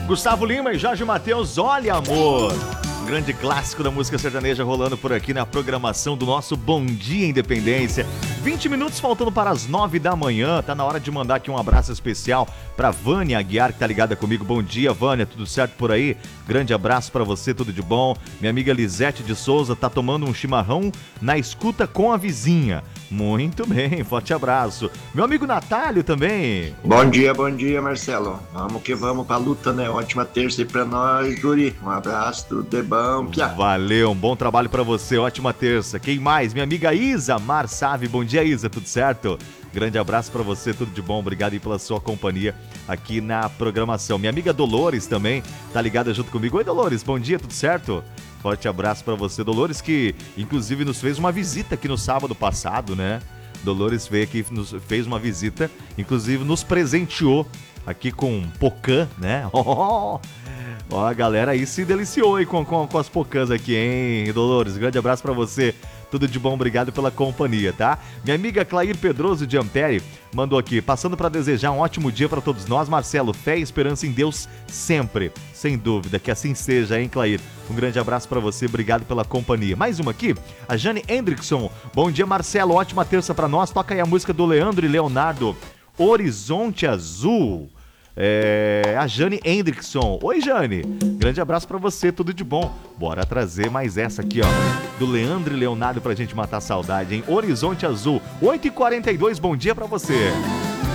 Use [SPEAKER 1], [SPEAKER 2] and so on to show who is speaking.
[SPEAKER 1] Gustavo Lima e Jorge Mateus, Olha Amor. Um grande clássico da música sertaneja rolando por aqui na programação do nosso Bom Dia Independência. 20 minutos faltando para as 9 da manhã. Tá na hora de mandar aqui um abraço especial pra Vânia Aguiar, que tá ligada comigo. Bom dia, Vânia, tudo certo por aí? Grande abraço pra você, tudo de bom. Minha amiga Lisete de Souza tá tomando um chimarrão na escuta com a vizinha. Muito bem, forte abraço. Meu amigo Natálio também.
[SPEAKER 2] Bom dia, Marcelo. Vamos que vamos pra luta, né? Ótima terça aí pra nós, Guri. Um abraço, tudo de bom, Pia.
[SPEAKER 1] Valeu, um bom trabalho pra você, ótima terça. Quem mais? Minha amiga Isa Marsave. Bom dia, Isa, tudo certo? Grande abraço pra você, tudo de bom. Obrigado aí pela sua companhia aqui na programação. Minha amiga Dolores também tá ligada junto comigo. Oi, Dolores, bom dia, tudo certo? Forte abraço pra você, Dolores, que inclusive nos fez uma visita aqui no sábado passado, né? Dolores veio aqui, nos fez uma visita, inclusive nos presenteou aqui com pocã, né? Ó, a galera aí se deliciou aí com as pocãs aqui, hein, Dolores? Grande abraço pra você. Tudo de bom, obrigado pela companhia, tá? Minha amiga Clair Pedroso de Ampere mandou aqui, passando para desejar um ótimo dia para todos nós, Marcelo, fé e esperança em Deus sempre, sem dúvida, que assim seja, hein, Clair? Um grande abraço para você, obrigado pela companhia. Mais uma aqui, a Jane Hendrickson, bom dia, Marcelo, ótima terça para nós, toca aí a música do Leandro e Leonardo, Horizonte Azul. A Jane Hendrickson. Oi, Jane. Grande abraço pra você, tudo de bom. Bora trazer mais essa aqui, ó, do Leandro e Leonardo pra gente matar a saudade, hein? Horizonte Azul, 8h42, bom dia pra você.